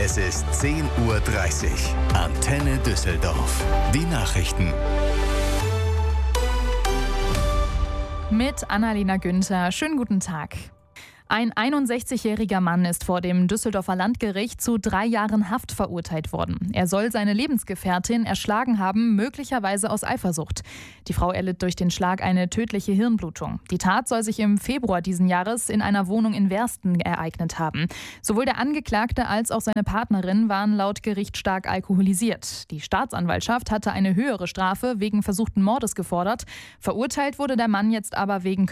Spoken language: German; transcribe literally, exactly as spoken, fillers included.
Es ist zehn Uhr dreißig. Antenne Düsseldorf. Die Nachrichten. Mit Annalena Günther. Schönen guten Tag. Ein einundsechzigjähriger Mann ist vor dem Düsseldorfer Landgericht zu drei Jahren Haft verurteilt worden. Er soll seine Lebensgefährtin erschlagen haben, möglicherweise aus Eifersucht. Die Frau erlitt durch den Schlag eine tödliche Hirnblutung. Die Tat soll sich im Februar diesen Jahres in einer Wohnung in Wersten ereignet haben. Sowohl der Angeklagte als auch seine Partnerin waren laut Gericht stark alkoholisiert. Die Staatsanwaltschaft hatte eine höhere Strafe wegen versuchten Mordes gefordert. Verurteilt wurde der Mann jetzt aber wegen